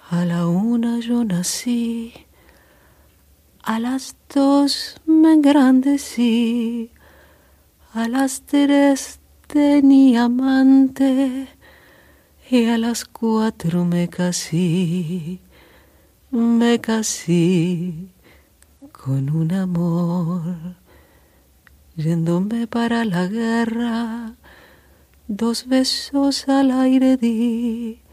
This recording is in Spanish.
A la 1 yo nací, a las 2 me engrandecí, a las 3 tenía amante y a las 4 me casé con un amor. Yéndome para la guerra, 2 besos al aire di